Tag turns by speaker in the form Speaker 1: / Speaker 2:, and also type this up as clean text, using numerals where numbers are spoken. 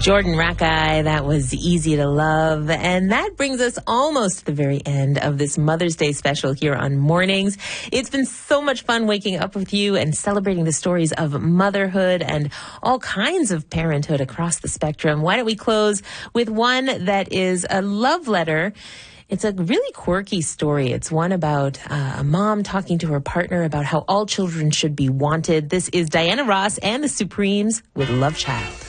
Speaker 1: Jordan Rackeye, that was Easy to Love. And that brings us almost to the very end of this Mother's Day special here on Mornings. It's been so much fun waking up with you and celebrating the stories of motherhood and all kinds of parenthood across the spectrum. Why don't we close with one that is a love letter? It's a really quirky story. It's one about a mom talking to her partner about how all children should be wanted. This is Diana Ross and the Supremes with Love Child.